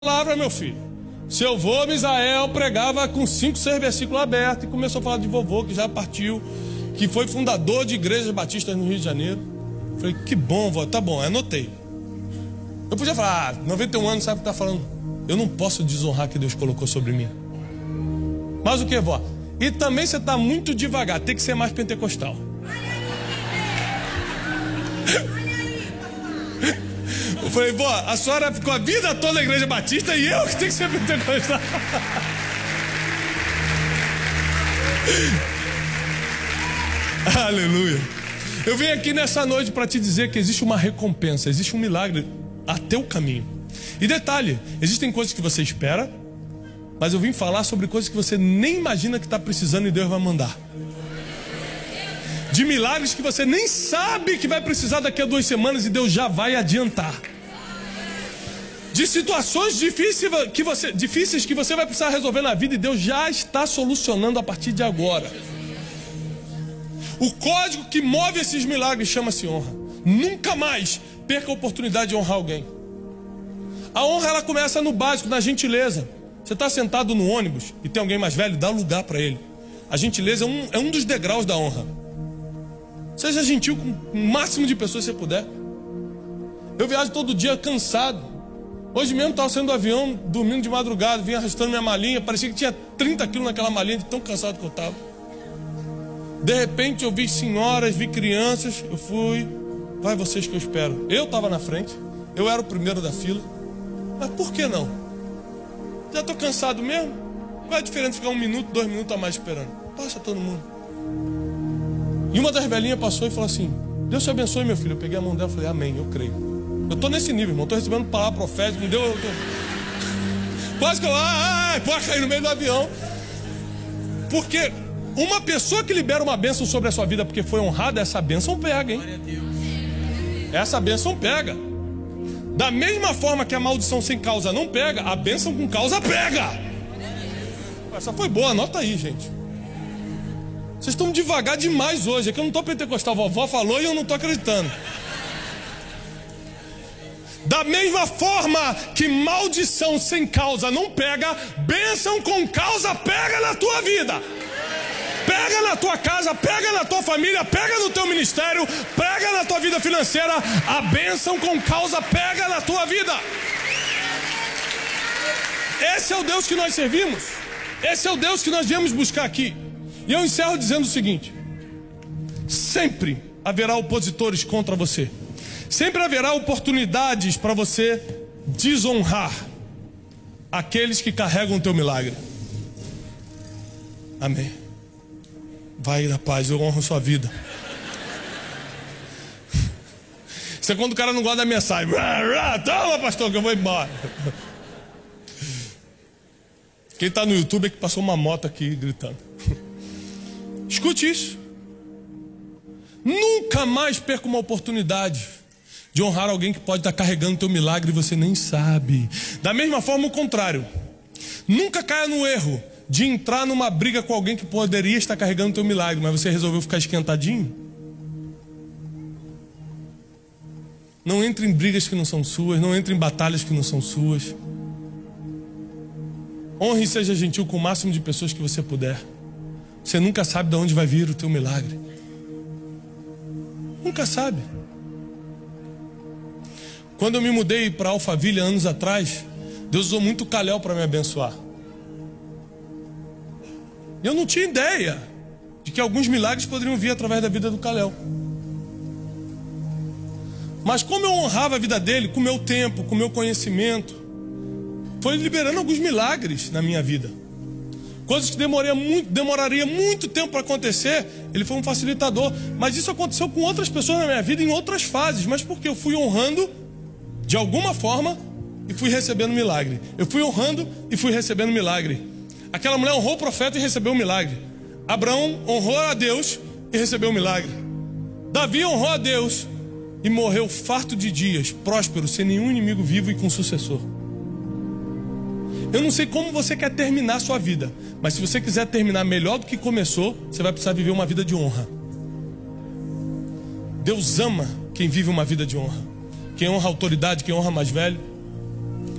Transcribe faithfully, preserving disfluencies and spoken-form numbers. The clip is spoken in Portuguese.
Palavra, meu filho. Seu vô Misael pregava com cinco, seis versículos abertos e começou a falar de vovô que já partiu, que foi fundador de igrejas batistas no Rio de Janeiro. Falei, que bom, vó, tá bom, anotei. Eu podia falar, ah, noventa e um anos, sabe o que tá falando? Eu não posso desonrar que Deus colocou sobre mim. Mas o que, vó? E também você tá muito devagar, tem que ser mais pentecostal. Eu falei, vó, a senhora ficou a vida toda na igreja batista e eu que tenho que ser pentecostal. Aleluia. Eu vim aqui nessa noite para te dizer que existe uma recompensa, existe um milagre a teu caminho. E detalhe, existem coisas que você espera, mas eu vim falar sobre coisas que você nem imagina que está precisando e Deus vai mandar. De milagres que você nem sabe que vai precisar daqui a duas semanas e Deus já vai adiantar. De situações difíceis que você, difíceis que você vai precisar resolver na vida e Deus já está solucionando a partir de agora. O código que move esses milagres chama-se honra. Nunca mais perca a oportunidade de honrar alguém. A honra ela começa no básico, na gentileza. Você está sentado no ônibus e tem alguém mais velho, dá lugar para ele. A gentileza é um, é um dos degraus da honra. Seja gentil com o máximo de pessoas que você puder. Eu viajo todo dia cansado. Hoje mesmo estava saindo do avião, dormindo de madrugada, vim arrastando minha malinha. Parecia que tinha trinta quilos naquela malinha, de tão cansado que eu estava. De repente eu vi senhoras, vi crianças. Eu fui, vai vocês que eu espero. Eu estava na frente, eu era o primeiro da fila. Mas por que não? Já estou cansado mesmo. Qual é a diferença de ficar um minuto, dois minutos a mais esperando? Passa todo mundo. E uma das velhinhas passou e falou assim, Deus te abençoe, meu filho. Eu peguei a mão dela e falei, amém, eu creio. Eu estou nesse nível, irmão, estou recebendo palavra profética, me deu... Eu tô... Quase que eu... Ah, pode cair no meio do avião. Porque uma pessoa que libera uma bênção sobre a sua vida porque foi honrada, essa bênção pega, hein? Essa bênção pega. Da mesma forma que a maldição sem causa não pega, a bênção com causa pega. Essa foi boa, anota aí, gente. Vocês estão devagar demais hoje. É que eu não estou pentecostal. A vovó falou e eu não estou acreditando. Da mesma forma que maldição sem causa não pega, bênção com causa pega na tua vida. Pega na tua casa, pega na tua família, pega no teu ministério, pega na tua vida financeira. A bênção com causa pega na tua vida. Esse é o Deus que nós servimos. Esse é o Deus que nós viemos buscar aqui. E eu encerro dizendo o seguinte: sempre haverá opositores contra você. Sempre haverá oportunidades para você desonrar aqueles que carregam o teu milagre. Amém. Vai na paz, eu honro sua vida. Isso é quando o cara não gosta da mensagem. Toma, pastor, que eu vou embora. Quem está no YouTube é que passou uma moto aqui gritando. Escute isso. Nunca mais perca uma oportunidade de honrar alguém que pode estar carregando teu milagre e você nem sabe. Da mesma forma, o contrário. Nunca caia no erro de entrar numa briga com alguém que poderia estar carregando teu milagre, mas você resolveu ficar esquentadinho. Não entre em brigas que não são suas, não entre em batalhas que não são suas. Honre e seja gentil com o máximo de pessoas que você puder. Você nunca sabe de onde vai vir o teu milagre. Nunca sabe. Quando eu me mudei para Alphaville anos atrás, Deus usou muito calhau para me abençoar. Eu não tinha ideia de que alguns milagres poderiam vir através da vida do calhau. Mas como eu honrava a vida dele, com o meu tempo, com o meu conhecimento, foi liberando alguns milagres na minha vida. Coisas que demoraria muito, demoraria muito tempo para acontecer. Ele foi um facilitador. Mas isso aconteceu com outras pessoas na minha vida em outras fases. Mas porque eu fui honrando de alguma forma e fui recebendo milagre. Eu fui honrando e fui recebendo milagre. Aquela mulher honrou o profeta e recebeu o milagre. Abraão honrou a Deus e recebeu o milagre. Davi honrou a Deus e morreu farto de dias, próspero, sem nenhum inimigo vivo e com sucessor. Eu não sei como você quer terminar a sua vida, mas se você quiser terminar melhor do que começou, você vai precisar viver uma vida de honra. Deus ama quem vive uma vida de honra. Quem honra a autoridade, quem honra mais velho.